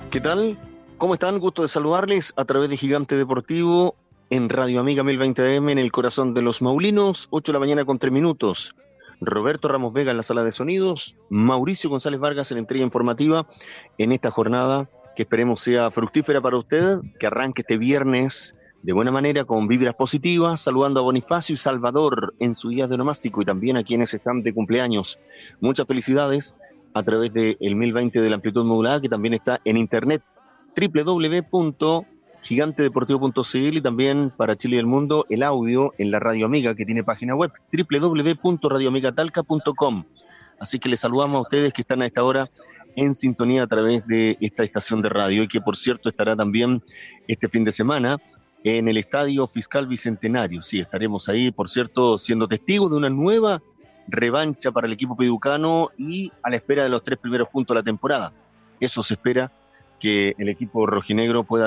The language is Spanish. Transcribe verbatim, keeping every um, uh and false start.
¿Qué tal? ¿Cómo están? Gusto de saludarles a través de Gigante Deportivo en Radio Amiga mil veinte A M en el corazón de los Maulinos, ocho de la mañana con tres minutos. Roberto Ramos Vega en la sala de sonidos, Mauricio González Vargas en la entrega informativa en esta jornada que esperemos sea fructífera para usted, que arranque este viernes de buena manera con vibras positivas, saludando a Bonifacio y Salvador en su día de onomástico y también a quienes están de cumpleaños. Muchas felicidades a través del mil veinte de la amplitud modulada, que también está en internet, doble u doble u doble u punto gigante deportivo punto c l, y también para Chile y el mundo el audio en la Radio Amiga, que tiene página web, doble u doble u doble u punto radio amiga talca punto com. Así que les saludamos a ustedes que están a esta hora en sintonía a través de esta estación de radio, y que por cierto estará también este fin de semana en el Estadio Fiscal Bicentenario. Sí, estaremos ahí, por cierto, siendo testigos de una nueva revancha para el equipo peducano y a la espera de los tres primeros puntos de la temporada. Eso se espera, que el equipo rojinegro pueda